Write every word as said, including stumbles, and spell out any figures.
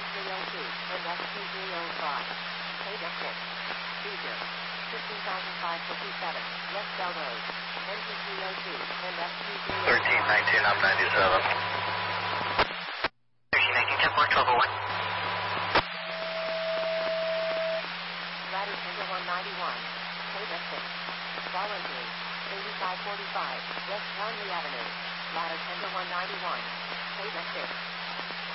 three oh two and S Q three oh five. Paid at six. Cruiser. fifteen thousand five fifty-seven, West Bell Road. Engine three oh two and S Q three oh five. thirteen nineteen, I'm ninety-seven. thirteen nineteen, ten four, twelve oh one. Ladder Tender one ninety-one. Paid at six. Voluntary. eighty-five forty-five, West Townley Avenue. Ladder Tender one ninety-one. Paid at six.